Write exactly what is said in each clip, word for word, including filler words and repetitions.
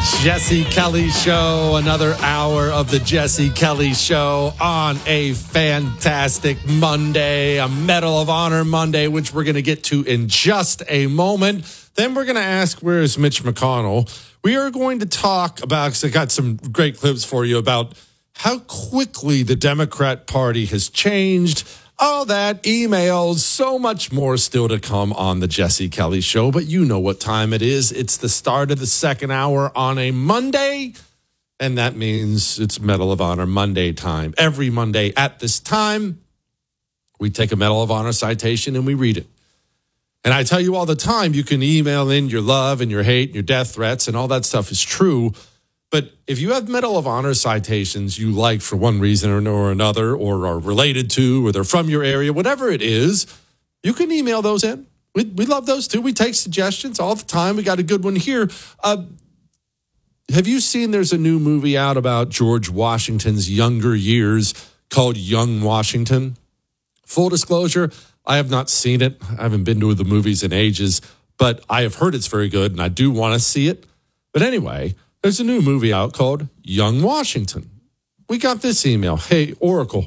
Jesse Kelly Show, another hour of the Jesse Kelly Show on a fantastic Monday, a Medal of Honor Monday, which we're going to get to in just a moment. Then we're going to ask, where is Mitch McConnell? We are going to talk about, because I got some great clips for you about how quickly the Democrat Party has changed. All that, emails, so much more still to come on the Jesse Kelly Show. But you know what time it is. It's the start of the second hour on a Monday. And that means it's Medal of Honor Monday time. Every Monday at this time, we take a Medal of Honor citation and we read it. And I tell you all the time, you can email in your love and your hate and your death threats, and all that stuff is true. But if you have Medal of Honor citations you like for one reason or another, or are related to, or they're from your area, whatever it is, you can email those in. We, we love those too. We take suggestions all the time. We got a good one here. Uh, have you seen there's a new movie out about George Washington's younger years called Young Washington? Full disclosure, I have not seen it. I haven't been to the movies in ages, but I have heard it's very good, and I do want to see it. But anyway, there's a new movie out called Young Washington. We got this email. Hey, Oracle,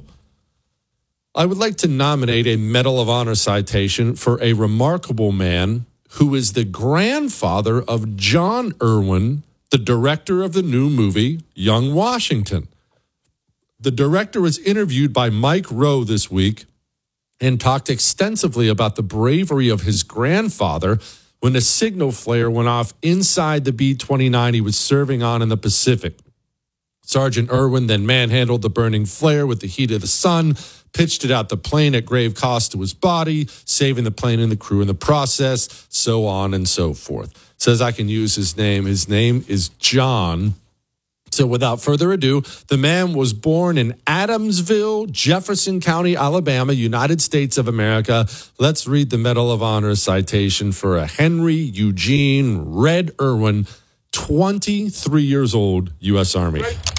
I would like to nominate a Medal of Honor citation for a remarkable man who is the grandfather of John Irwin, the director of the new movie Young Washington. The director was interviewed by Mike Rowe this week and talked extensively about the bravery of his grandfather when a signal flare went off inside the B twenty-nine he was serving on in the Pacific. Sergeant Irwin then manhandled the burning flare with the heat of the sun, pitched it out the plane at grave cost to his body, saving the plane and the crew in the process, so on and so forth. Says I can use his name. His name is John. So without further ado, the man was born in Adamsville, Jefferson County, Alabama, United States of America. Let's read the Medal of Honor citation for a Henry Eugene Red Irwin, twenty-three years old, U S Army.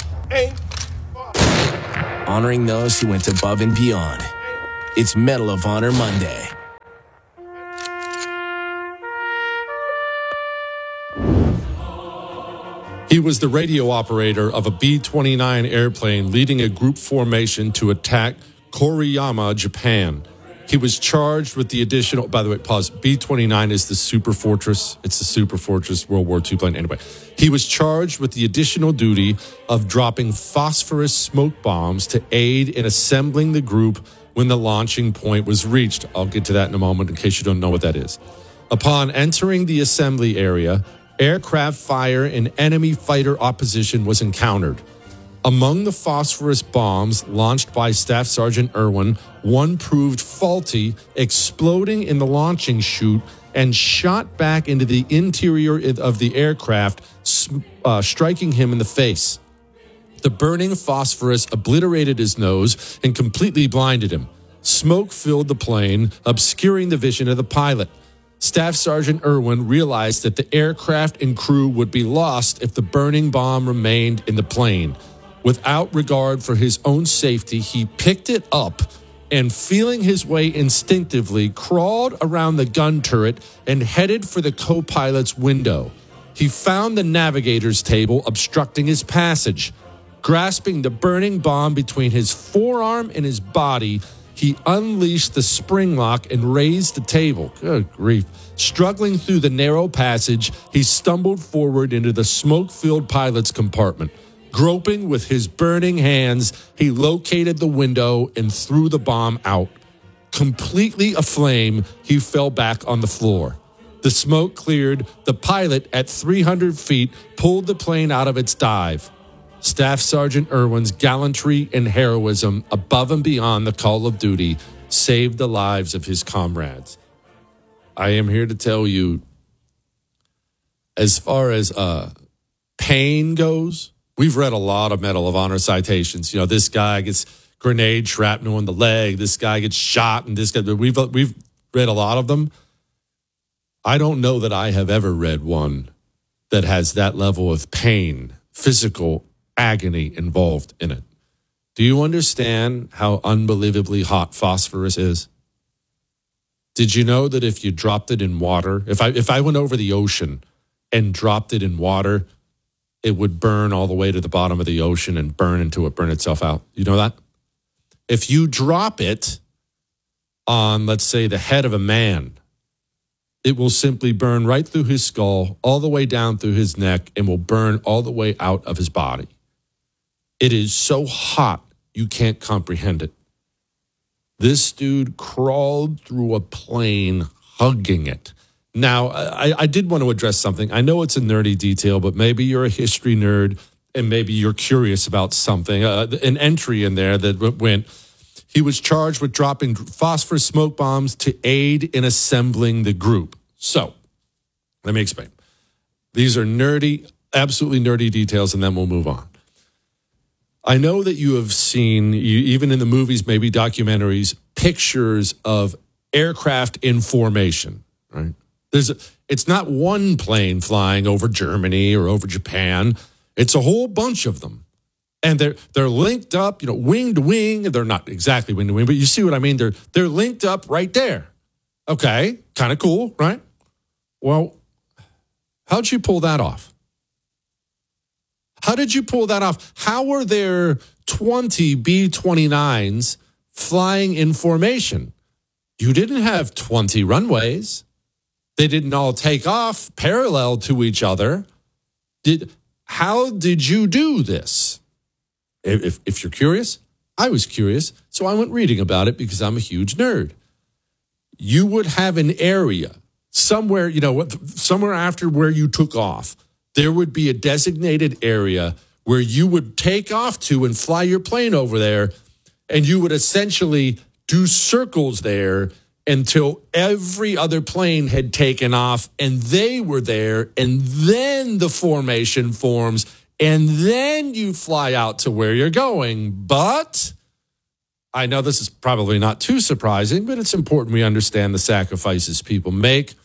Honoring those who went above and beyond. It's Medal of Honor Monday. He was the radio operator of a B twenty-nine airplane leading a group formation to attack Koriyama, Japan. He was charged with the additional, by the way, pause, B twenty-nine is the Super Fortress. It's the Super Fortress World War Two plane. Anyway, he was charged with the additional duty of dropping phosphorus smoke bombs to aid in assembling the group when the launching point was reached. I'll get to that in a moment in case you don't know what that is. Upon entering the assembly area, aircraft fire and enemy fighter opposition was encountered. Among the phosphorus bombs launched by Staff Sergeant Irwin, one proved faulty, exploding in the launching chute and shot back into the interior of the aircraft, uh, striking him in the face. The burning phosphorus obliterated his nose and completely blinded him. Smoke filled the plane, obscuring the vision of the pilot. Staff Sergeant Irwin realized that the aircraft and crew would be lost if the burning bomb remained in the plane. Without regard for his own safety, he picked it up and, feeling his way instinctively, crawled around the gun turret and headed for the co-pilot's window. He found the navigator's table obstructing his passage. Grasping the burning bomb between his forearm and his body, he unleashed the spring lock and raised the table. Good grief. Struggling through the narrow passage, he stumbled forward into the smoke-filled pilot's compartment. Groping with his burning hands, he located the window and threw the bomb out. Completely aflame, he fell back on the floor. The smoke cleared. The pilot, at three hundred feet, pulled the plane out of its dive. Staff Sergeant Irwin's gallantry and heroism above and beyond the call of duty saved the lives of his comrades. I am here to tell you, as far as uh, pain goes, we've read a lot of Medal of Honor citations. You know, this guy gets grenade shrapnel in the leg. This guy gets shot, and this guy. We've we've read a lot of them. I don't know that I have ever read one that has that level of pain, physical agony involved in it. Do you understand how unbelievably hot phosphorus is? Did you know that if you dropped it in water, if I if I went over the ocean and dropped it in water, it would burn all the way to the bottom of the ocean and burn into it, burn itself out. You know that? If you drop it on, let's say, the head of a man, it will simply burn right through his skull, all the way down through his neck, and will burn all the way out of his body. It is so hot, you can't comprehend it. This dude crawled through a plane hugging it. Now, I, I did want to address something. I know it's a nerdy detail, but maybe you're a history nerd and maybe you're curious about something. Uh, an entry in there that went, he was charged with dropping phosphorus smoke bombs to aid in assembling the group. So, let me explain. These are nerdy, absolutely nerdy details, and then we'll move on. I know that you have seen, you, even in the movies, maybe documentaries, pictures of aircraft in formation, right? There's a, it's not one plane flying over Germany or over Japan. It's a whole bunch of them. And they're they're linked up, you know, wing to wing. They're not exactly wing to wing, but you see what I mean? They're they're linked up right there. Okay, kind of cool, right? Well, how'd you pull that off? How did you pull that off? How are there twenty B twenty-nines flying in formation? You didn't have twenty runways. They didn't all take off parallel to each other. Did how did you do this? If, if you're curious, I was curious, so I went reading about it because I'm a huge nerd. You would have an area somewhere, you know, somewhere after where you took off, there would be a designated area where you would take off to and fly your plane over there, and you would essentially do circles there until every other plane had taken off and they were there, and then the formation forms. And then you fly out to where you're going. But I know this is probably not too surprising, but it's important we understand the sacrifices people make.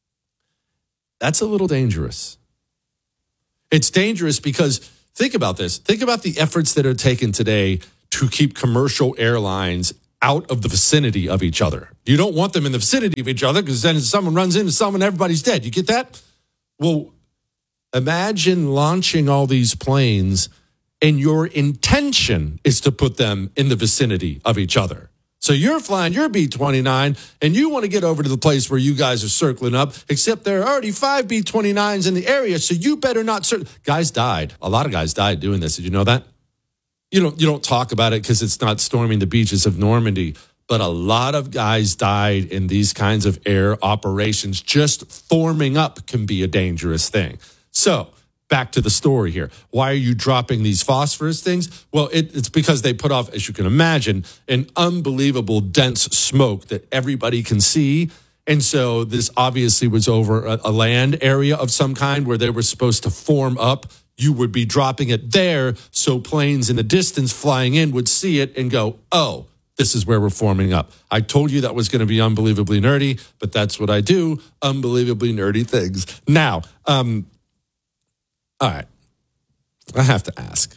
That's a little dangerous. It's dangerous because think about this. Think about the efforts that are taken today to keep commercial airlines out of the vicinity of each other. You don't want them in the vicinity of each other because then if someone runs into someone, everybody's dead. You get that? Well, imagine launching all these planes and your intention is to put them in the vicinity of each other. So you're flying your B twenty-nine and you want to get over to the place where you guys are circling up, except there are already five B twenty-nines in the area, so you better not circle. Guys died. A lot of guys died doing this. Did you know that? You don't, you don't talk about it because it's not storming the beaches of Normandy, but a lot of guys died in these kinds of air operations. Just forming up can be a dangerous thing. So back to the story here. Why are you dropping these phosphorus things? Well, it, it's because they put off, as you can imagine, an unbelievable dense smoke that everybody can see. And so this obviously was over a, a land area of some kind where they were supposed to form up. You would be dropping it there so planes in the distance flying in would see it and go, oh, this is where we're forming up. I told you that was going to be unbelievably nerdy, but that's what I do, unbelievably nerdy things. Now, um, all right, I have to ask.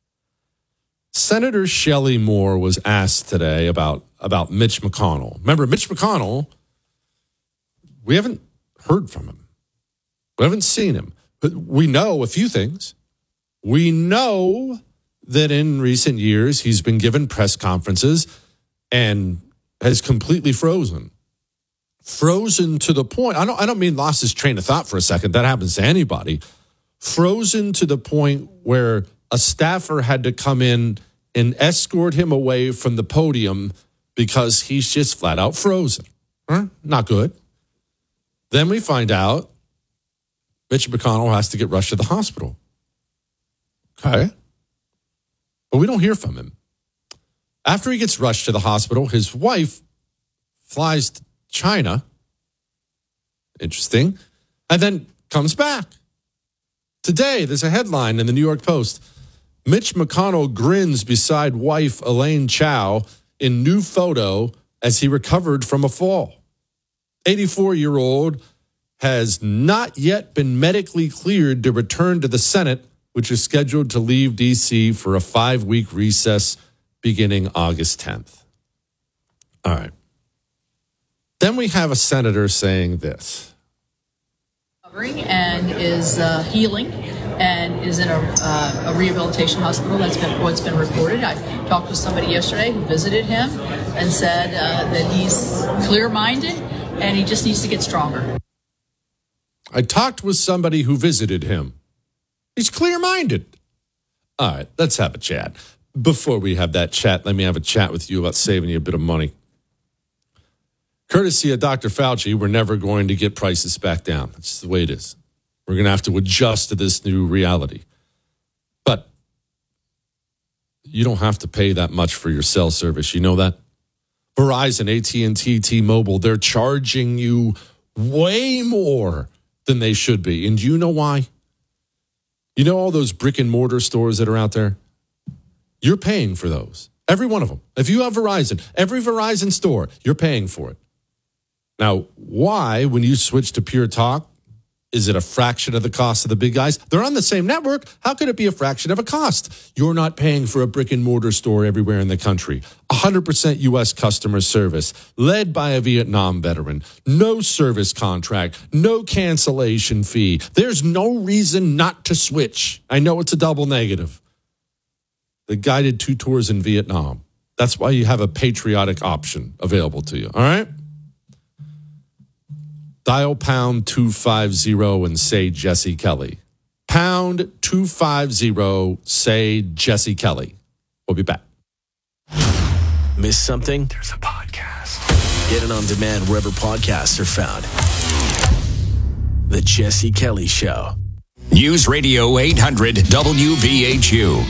Senator Shelley Moore was asked today about, about Mitch McConnell. Remember, Mitch McConnell, we haven't heard from him. We haven't seen him. But we know a few things. We know that in recent years, he's been given press conferences and has completely frozen. Frozen to the point, I don't, I don't mean lost his train of thought for a second. That happens to anybody. Frozen to the point where a staffer had to come in and escort him away from the podium because he's just flat out frozen. Huh? Not good. Then we find out Mitch McConnell has to get rushed to the hospital. Okay. But we don't hear from him. After he gets rushed to the hospital, his wife flies to China. Interesting. And then comes back. Today, there's a headline in the New York Post. Mitch McConnell grins beside wife Elaine Chao in new photo as he recovered from a fall. eighty-four-year-old has not yet been medically cleared to return to the Senate, which is scheduled to leave D C for a five-week recess beginning August tenth. All right. Then we have a senator saying this. And is uh, healing. and is in a, uh, a rehabilitation hospital. That's been what's been reported. I talked with somebody yesterday who visited him and said uh, that he's clear-minded and he just needs to get stronger. I talked with somebody who visited him. He's clear-minded. All right, let's have a chat. Before we have that chat, let me have a chat with you about saving you a bit of money. Courtesy of Doctor Fauci, we're never going to get prices back down. That's the way it is. We're going to have to adjust to this new reality. But you don't have to pay that much for your cell service. You know that? Verizon, A T and T, T-Mobile, they're charging you way more than they should be. And do you know why? You know all those brick and mortar stores that are out there? You're paying for those. Every one of them. If you have Verizon, every Verizon store, you're paying for it. Now, why, when you switch to Pure Talk, is it a fraction of the cost of the big guys? They're on the same network. How could it be a fraction of a cost? You're not paying for a brick and mortar store everywhere in the country. one hundred percent U S customer service, led by a Vietnam veteran. No service contract, no cancellation fee. There's no reason not to switch. I know it's a double negative. The guided two tours in Vietnam. That's why you have a patriotic option available to you. All right? Dial pound two fifty and say Jesse Kelly. Pound two fifty, say Jesse Kelly. We'll be back. Miss something? There's a podcast. Get it on demand wherever podcasts are found. The Jesse Kelly Show. News Radio eight hundred W V H U.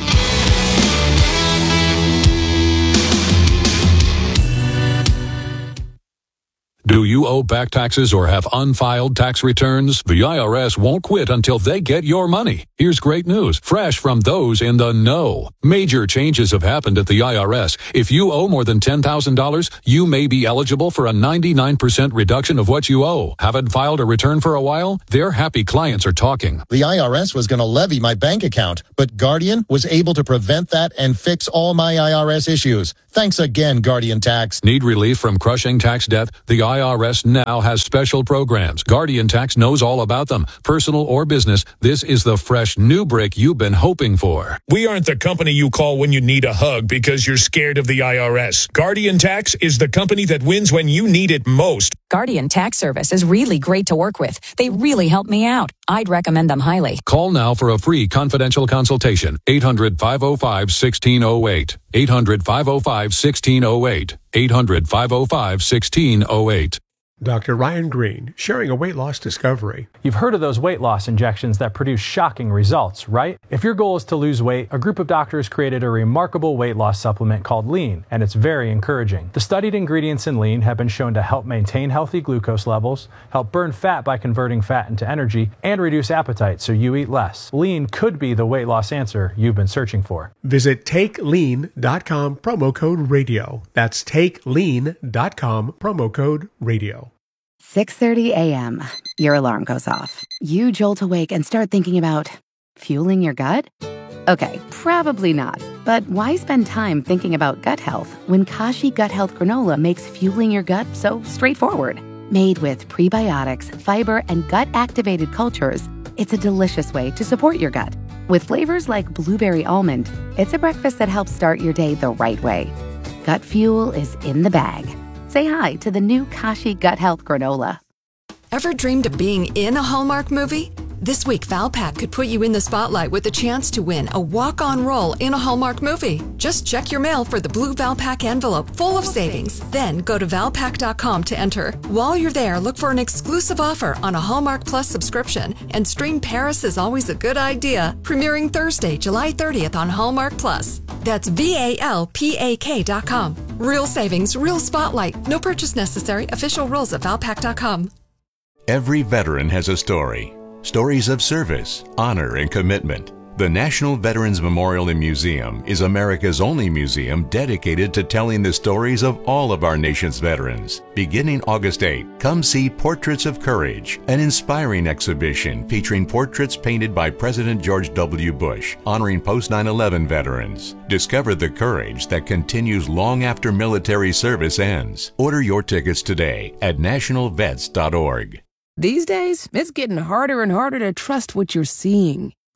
Do you owe back taxes or have unfiled tax returns? The I R S won't quit until they get your money. Here's great news, fresh from those in the know. Major changes have happened at the I R S. If you owe more than ten thousand dollars, you may be eligible for a ninety-nine percent reduction of what you owe. Haven't filed a return for a while? Their happy clients are talking. The I R S was going to levy my bank account, but Guardian was able to prevent that and fix all my I R S issues. Thanks again, Guardian Tax. Need relief from crushing tax debt? The I R S now has special programs. Guardian Tax knows all about them. Personal or business, this is the fresh new brick you've been hoping for. We aren't the company you call when you need a hug because you're scared of the I R S. Guardian Tax is the company that wins when you need it most. Guardian Tax Service is really great to work with. They really help me out. I'd recommend them highly. Call now for a free confidential consultation. eight hundred, five oh five, one six oh eight. eight hundred, five oh five, one six oh eight. eight hundred, five oh five, one six oh eight. Doctor Ryan Green, sharing a weight loss discovery. You've heard of those weight loss injections that produce shocking results, right? If your goal is to lose weight, a group of doctors created a remarkable weight loss supplement called Lean, and it's very encouraging. The studied ingredients in Lean have been shown to help maintain healthy glucose levels, help burn fat by converting fat into energy, and reduce appetite so you eat less. Lean could be the weight loss answer you've been searching for. Visit take lean dot com, promo code radio. That's take lean dot com, promo code radio. six thirty a.m. Your alarm goes off. You jolt awake and start thinking about fueling your gut? Okay, probably not. But why spend time thinking about gut health when Kashi Gut Health Granola makes fueling your gut so straightforward? Made with prebiotics, fiber, and gut-activated cultures, it's a delicious way to support your gut. With flavors like blueberry almond, it's a breakfast that helps start your day the right way. Gut fuel is in the bag. Say hi to the new Kashi Gut Health Granola. Ever dreamed of being in a Hallmark movie? This week, Valpak could put you in the spotlight with a chance to win a walk-on role in a Hallmark movie. Just check your mail for the blue Valpak envelope full of savings. Then go to valpak dot com to enter. While you're there, look for an exclusive offer on a Hallmark Plus subscription and stream Paris is Always a Good Idea, premiering Thursday, July thirtieth on Hallmark Plus. That's V A L P A K dot com. Real savings, real spotlight. No purchase necessary. Official rules at valpak dot com. Every veteran has a story. Stories of service, honor, and commitment. The National Veterans Memorial and Museum is America's only museum dedicated to telling the stories of all of our nation's veterans. Beginning August eighth, come see Portraits of Courage, an inspiring exhibition featuring portraits painted by President George W. Bush, honoring post nine eleven veterans. Discover the courage that continues long after military service ends. Order your tickets today at national vets dot org. These days, it's getting harder and harder to trust what you're seeing.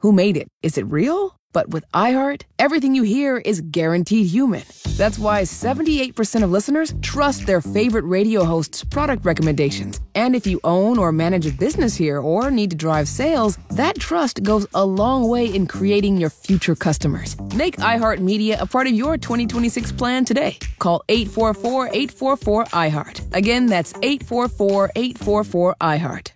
Who made it? Is it real? But with iHeart, everything you hear is guaranteed human. That's why seventy-eight percent of listeners trust their favorite radio hosts' product recommendations. And if you own or manage a business here or need to drive sales, that trust goes a long way in creating your future customers. Make iHeartMedia a part of your twenty twenty-six plan today. Call eight four four, eight four four, iHeart. Again, that's eight four four, eight four four, iHeart.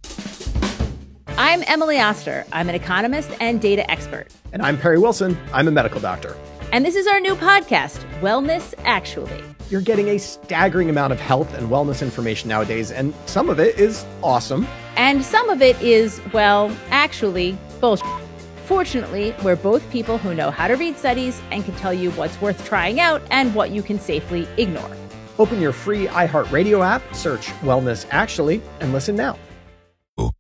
I'm Emily Oster. I'm an economist and data expert. And I'm Perry Wilson. I'm a medical doctor. And this is our new podcast, Wellness Actually. You're getting a staggering amount of health and wellness information nowadays, and some of it is awesome. And some of it is, well, actually, bullshit. Fortunately, we're both people who know how to read studies and can tell you what's worth trying out and what you can safely ignore. Open your free iHeartRadio app, search Wellness Actually, and listen now.